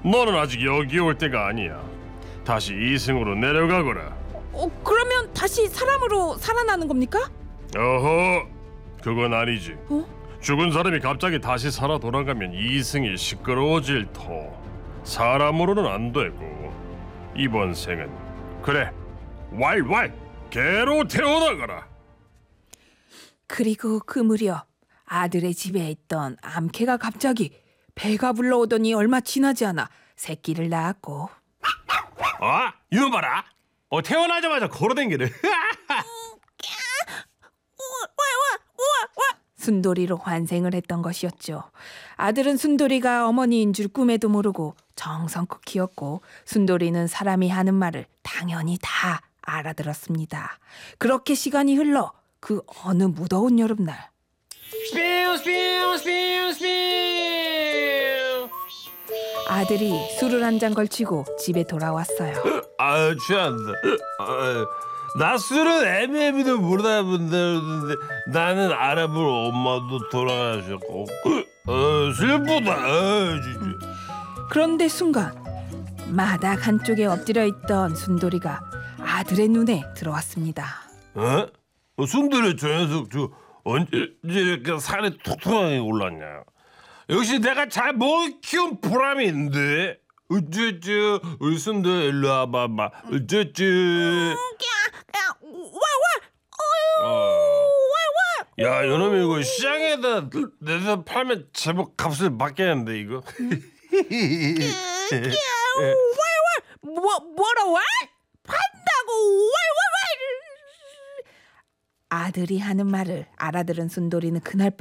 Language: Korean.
너는 아직 여기 올 때가 아니야. 다시 이승으로 내려가거라. 그러면 다시 사람으로 살아나는 겁니까? 어허, 그건 아니지. 어? 죽은 사람이 갑자기 다시 살아 돌아가면 이승이 시끄러워질 터. 사람으로는 안 되고 이번 생은 그래 왈왈 개로 태어나거라. 그리고 그 무렵 아들의 집에 있던 암캐가 갑자기 배가 불러오더니 얼마 지나지 않아 새끼를 낳았고. 이놈 봐라. 태어나자마자 걸어댕기네. 순돌이로 환생을 했던 것이었죠. 아들은 순돌이가 어머니인 줄 꿈에도 모르고 정성껏 키웠고, 순돌이는 사람이 하는 말을 당연히 다 알아들었습니다. 그렇게 시간이 흘러 그 어느 무더운 여름날, 아들이 술을 한 잔 걸치고 집에 돌아왔어요. 취한다. 나 술은 애매해도 모르다 본다는데 나는 알아볼 엄마도 돌아가셨고 슬프다. 진짜. 그런데 순간 마당 한쪽에 엎드려 있던 순돌이가 아들의 눈에 들어왔습니다. 순돌이 저 녀석 언제 이렇게 살이 톡톡하게 올랐냐. 역시 내가 잘 못 키운 보람이 있는데. 어쩌쭈 우리 순돌 일로 와봐봐. 어쩌쭈. 야, 이놈이 이거 시장에다 내서 팔면 제법 값을 받겠는데 이거. 뭐라고? 판다고? 아들이 하는 말을 알아들은 순돌이는 그날 밤